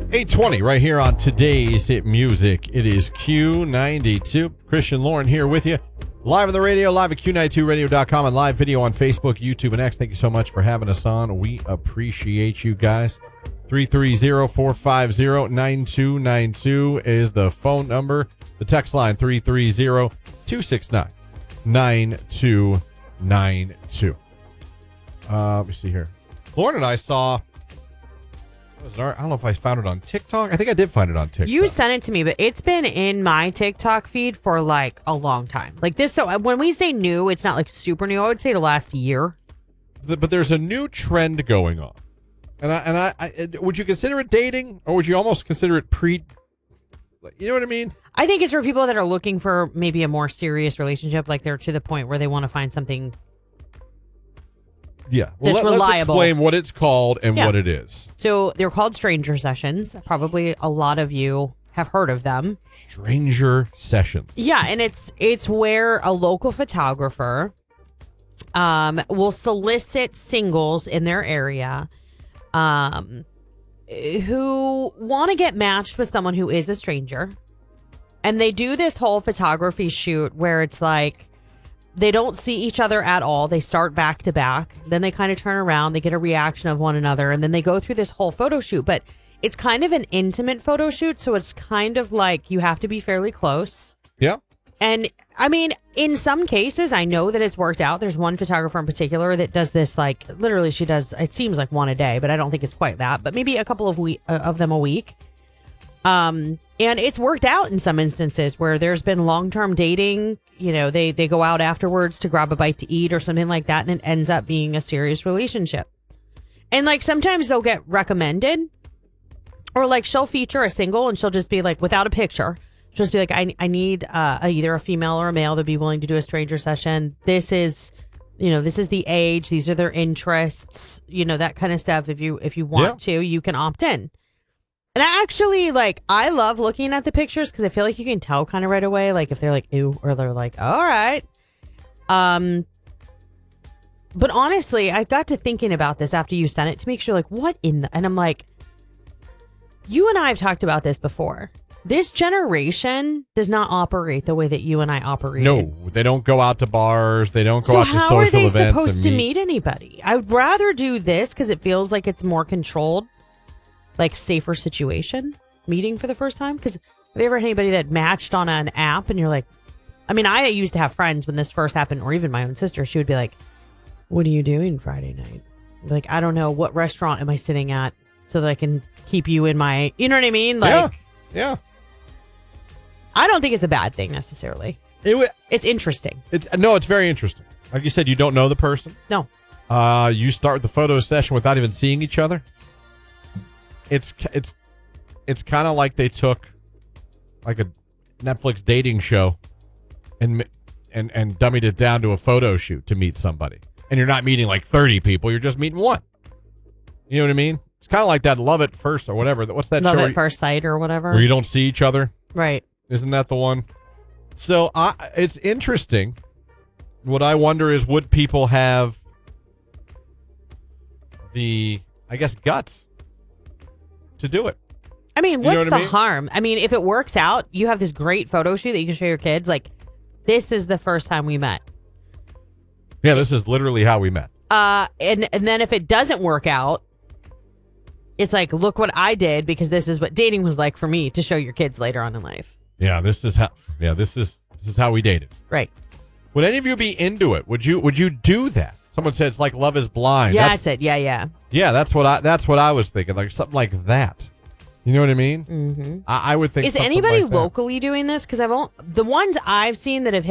8:20 right here on today's hit music. It is Q92. Christian Lauren here with you. Live on the radio, live at Q92radio.com, and live video on Facebook, YouTube, and X. Thank you so much for having us on. We appreciate you guys. 330-450-9292 is the phone number. The text line, 330-269-9292. Let me see here. Lauren and I saw... I don't know if I found it on TikTok. I think I did find it on TikTok. You sent it to me, but it's been in my TikTok feed for like a long time. Like this, so when we say new, it's not like super new. I would say the last year. But there's a new trend going on. And I would you consider it dating, or would you almost consider it you know what I mean? I think it's for people that are looking for maybe a more serious relationship. Like they're to the point where they want to find something. Yeah. Well, that's let's reliable. explain what it's called and what it is. So they're called stranger sessions. Probably a lot of you have heard of them. Stranger sessions. Yeah, and it's where a local photographer will solicit singles in their area who want to get matched with someone who is a stranger. And they do this whole photography shoot where it's like they don't see each other at all. They start back to back. Then they kind of turn around. They get a reaction of one another. And then they go through this whole photo shoot. But it's kind of an intimate photo shoot. So it's kind of like you have to be fairly close. Yeah. And I mean, in some cases, I know that it's worked out. There's one photographer in particular that does this, like literally she does, it seems like one a day, but I don't think it's quite that, but maybe a couple of them a week. And it's worked out in some instances where there's been long-term dating. You know, they go out afterwards to grab a bite to eat or something like that. And it ends up being a serious relationship. And like sometimes they'll get recommended, or like she'll feature a single and she'll just be like, without a picture, she'll just be like, I need either a female or a male to be willing to do a stranger session. This is the age. These are their interests, that kind of stuff. If you want to, you can opt in. And I love looking at the pictures because I feel like you can tell kind of right away, like if they're like, ew, or they're like, all right. But honestly, I got to thinking about this after you sent it to me because you're like, what in the, and I'm like, you and I have talked about this before. This generation does not operate the way that you and I operate. No, they don't go out to bars. They don't go out to social events. So how are they supposed to meet anybody? I would rather do this because it feels like it's more controlled. Like safer situation, meeting for the first time. Because have you ever had anybody that matched on an app and you're like, I mean, I used to have friends when this first happened, or even my own sister, she would be like, what are you doing Friday night? Like, I don't know, what restaurant am I sitting at so that I can keep you in my, you know what I mean? Like, yeah. I don't think it's a bad thing necessarily. It's interesting. It's very interesting. Like you said, you don't know the person. No. You start the photo session without even seeing each other. It's kind of like they took like a Netflix dating show and dummied it down to a photo shoot to meet somebody. And you're not meeting like 30 people. You're just meeting one. You know what I mean? It's kind of like that Love at First or whatever. What's that show? Love at First Sight or whatever. Where you don't see each other. Right. Isn't that the one? So it's interesting. What I wonder is, would people have the, I guess, guts to do it? I mean, what's the harm? I mean, if it works out, you have this great photo shoot that you can show your kids. Like, this is the first time we met. Yeah, this is literally how we met. And then if it doesn't work out, it's like, look what I did, because this is what dating was like for me, to show your kids later on in life. Yeah, this is how we dated. Right. Would any of you be into it? Would you do that? Someone said it's like Love is Blind. Yeah, that's it. Yeah. Yeah, that's what I was thinking, like something like that. You know what I mean? Mm-hmm. I would think. Is anybody locally doing this? Because the ones I've seen that have